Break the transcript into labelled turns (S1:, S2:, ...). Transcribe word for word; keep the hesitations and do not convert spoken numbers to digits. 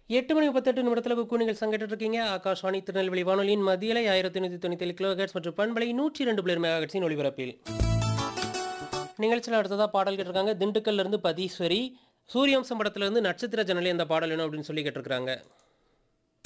S1: எட்டு மணி முப்பத்தெட்டு நிமிடத்துல குக்கு நீங்கள் சங்கிட்டு இருக்கீங்க. ஆகாஷ்வாணி திருநெல்வேலி வானொலியின் மதியலை ஆயிரத்தி நூத்தி தொண்ணூத்தி ஏழு கிலோஹெர்ட்ஸ் மற்றும் பண்பலை நூற்றி இரண்டு புள்ளி மெகாஹெர்ட்ஸின் ஒளிபரப்பில். நிகழ்ச்சியில் அடுத்ததா பாடல் கேட்டிருக்காங்க. திண்டுக்கல்ல இருந்து பதீஸ்வரி. சூரியவம்சம் படத்துல இருந்து நட்சத்திர ஜன்னலே அந்த பாடல் வேணும் அப்படின்னு சொல்லி கேட்டிருக்காங்க.